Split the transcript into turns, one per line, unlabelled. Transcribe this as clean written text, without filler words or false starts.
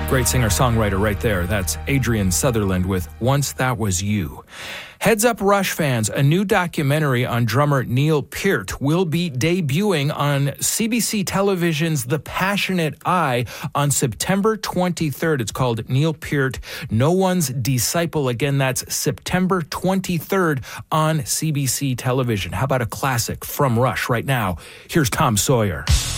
Great singer-songwriter right there. That's Adrian Sutherland with Once That Was You. Heads Up Rush fans, a new documentary on drummer Neil Peart will be debuting on CBC Television's The Passionate Eye on September 23rd. It's called Neil Peart, No One's Disciple. Again, that's September 23rd on CBC Television. How about a classic from Rush right now? Here's Tom Sawyer.